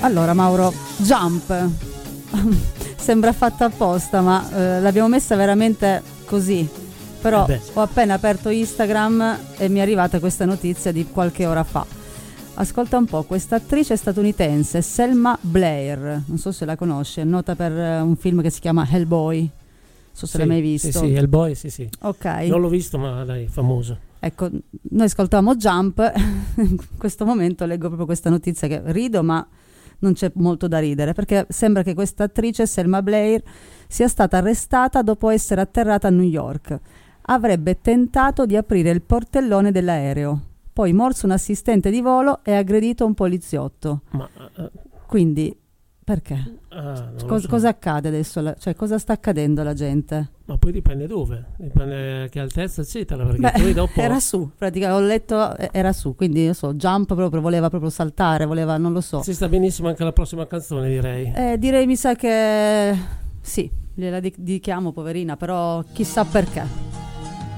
Allora Mauro, Jump sembra fatta apposta, ma l'abbiamo messa veramente così. Però ho appena aperto Instagram e mi è arrivata questa notizia di qualche ora fa. Ascolta un po', questa attrice statunitense Selma Blair, non so se la conosci, è nota per un film che si chiama Hellboy, non so se l'hai mai visto. Sì, Hellboy, sì. Ok. Non l'ho visto, ma dai, famoso. Ecco, noi ascoltavamo Jump, in questo momento leggo proprio questa notizia che rido, ma non c'è molto da ridere, perché sembra che questa attrice, Selma Blair, sia stata arrestata dopo essere atterrata a New York. Avrebbe tentato di aprire il portellone dell'aereo, poi morso un assistente di volo e aggredito un poliziotto. Ma quindi, perché? Cosa accade adesso? Cioè, cosa sta accadendo alla gente? Ma poi dipende dove, dipende che altezza, eccetera, perché poi dopo... Era su, praticamente ho letto, era su, quindi io so, Jump proprio, voleva proprio saltare, voleva, non lo so. Si sta benissimo anche la prossima canzone, direi. Direi, mi sa che sì, gliela dedichiamo, poverina, però chissà perché.